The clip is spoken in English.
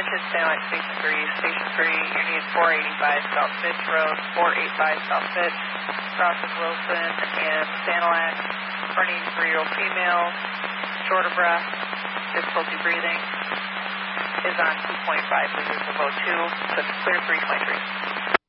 Kids Sandwich, Station 3, Union 485 South Fitch Road, 485 South Fitch, crosses Wilson and Sanilac, running 3-year-old female, short of breath, difficulty breathing, is on 2.5 liters of O2, so it's clear 323.